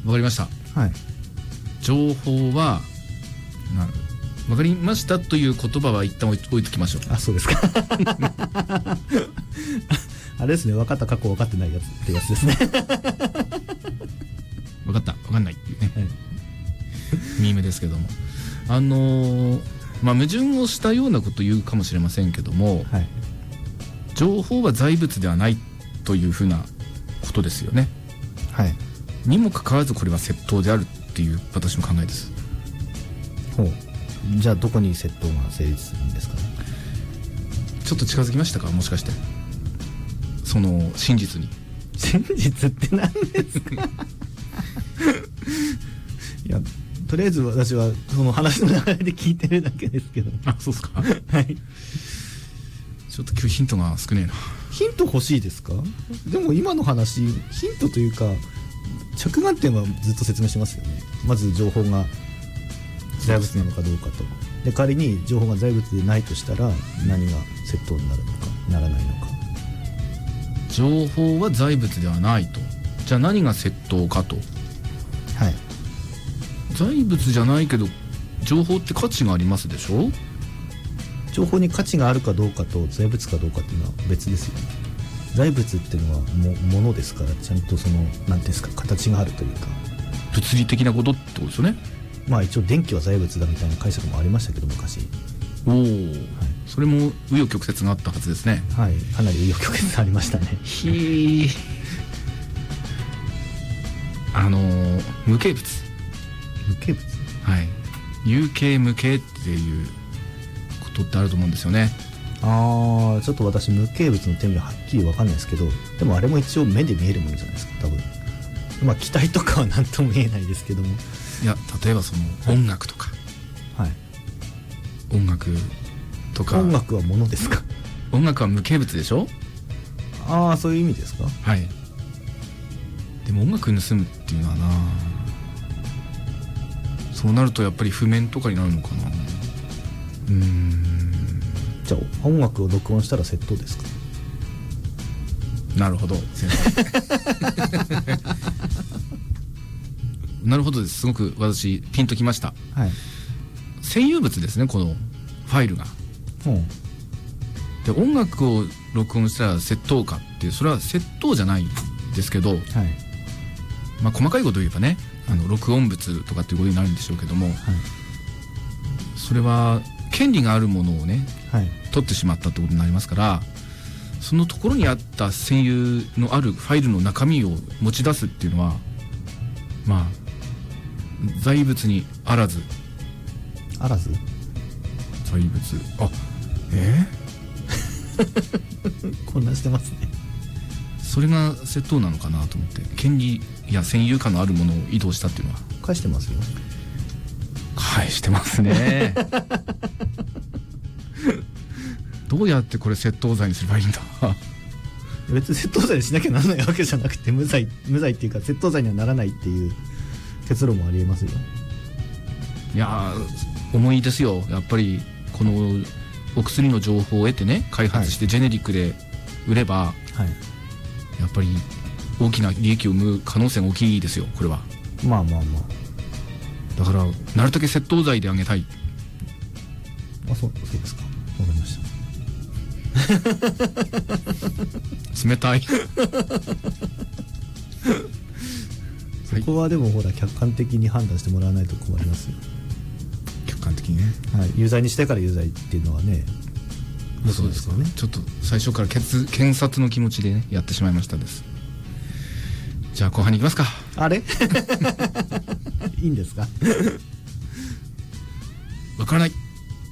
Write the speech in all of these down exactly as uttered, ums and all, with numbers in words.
わかりました。 はい。 情報はなわかりましたという言葉は一旦置い置いときましょう。 あ、そうですか。あれですね、分かった過去分かってないやつってやつですね。 分かった分かんないっていうね、 はい、 ミームですけども、あのー、まあ矛盾をしたようなことを言うかもしれませんけども、はい、情報は財物ではないというふうなことですよね。 はい。 にもかかわらずこれは窃盗であるっていう私の考えです。 ほう。じゃあどこに窃盗が成立するんですかね。 ちょっと近づきましたか、もしかして。その真実に。 真実って何ですか。いや、とりあえず私はその話の流れで聞いてるだけですけど。 あ、そうですか。 はい。 ちょっと今日ヒントが少ねえな。 ヒント欲しいですか。でも今の話ヒントというか着眼点はずっと説明してますよね。まず情報が財物なのかどうかと。で、仮に情報が財物でないとしたら何が窃盗になるのかならないのか。 情報は財物ではないと。じゃあ何が窃盗かと。 はい。 財物じゃないけど情報って価値がありますでしょ。 情報に価値があるかどうかと財物かどうかっていうのは別ですよね。財物っていうのはも物ですから、ちゃんとその何ていうんですか、形があるというか物理的なことってことですよね。 まあ一応電気は財物だみたいな解釈もありましたけど昔。 おお、はい、それも紆余曲折があったはずですね。 はい、かなり紆余曲折ありましたね。 ひあのー、無形物。 無形物。 はい。有形無形っていうことってあると思うんですよね。 ああ、ちょっと私無形物の定義ははっきり分かんないですけど、でもあれも一応目で見えるものじゃないですか、多分。まあ機体とかは何とも言えないですけども。 いや、例えばその音楽とか。 はい。 音楽とか。 音楽は物ですか。 音楽は無形物でしょ。 ああ、そういう意味ですか。 はい。でも音楽盗むっていうのはな、そうなるとやっぱり譜面とかになるのかな。うーん。 じゃあ音楽を録音したら窃盗ですか。 なるほど、先生。なるほどです。すごく私ピンときました。はい。占有物ですね、このファイルが。うん。で、音楽を録音したら窃盗かっていう、それは窃盗じゃないですけど、はい。まあ細かいことを言えばね、あの録音物とかっていうことになるんでしょうけども、はい、それは権利があるものをね、はい、取ってしまったってことになりますから、そのところにあった占有のあるファイルの中身を持ち出すっていうのは、まあ財物にあらず。 あらず？ 財物。あ、えー、混乱してますね。 それが窃盗なのかなと思って。権利や占有感のあるものを移動したっていうのは。 返してますよ。 返してますね。どうやってこれ窃盗罪にすればいいんだ。 別に窃盗罪にしなきゃならないわけじゃなくて、無罪無罪っていうか窃盗罪にはならないっていう結論もありえますよ。 いやー、重いですよ。やっぱりこのお薬の情報を得てね、開発してジェネリックで売れば、はい、やっぱり大きな利益を生む可能性が大きいですよ、これは。 まあまあまあ。 だからなるだけ窃盗罪であげたい。 あ、そう、そうですか。わかりました。 冷たい。 そこはでもほら客観的に判断してもらわないと困りますよ。 客観的にね。 はい、有罪にしてから有罪っていうのはね。 そうですかね。ちょっと最初から検察の気持ちでねやってしまいましたです。じゃあ後半に行きますか。 あれ？いいんですか？ わからない。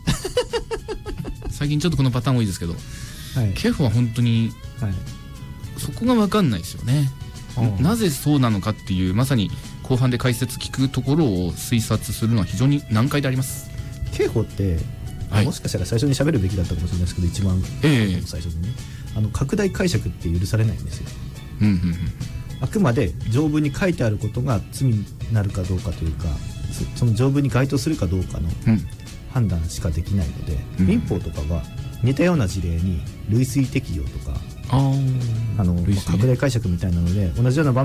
最近ちょっとこのパターン多いですけど、はい、刑法は本当に、はい、そこが分かんないですよね。なぜそうなのかっていう、まさに後半で解説聞くところを推察するのは非常に難解であります。 刑法って、はい、もしかしたら最初に喋るべきだったかもしれないですけど、一番、えー、最初にね、あの拡大解釈って許されないんですよ。うんうんうん、あくまで条文に書いてあることが罪になるかどうかというか、その条文に該当するかどうかの、うん判断しかできないので、うん、民法とかは似たような事例に類推適用とか、ああの拡大解釈みたいなので同じような場面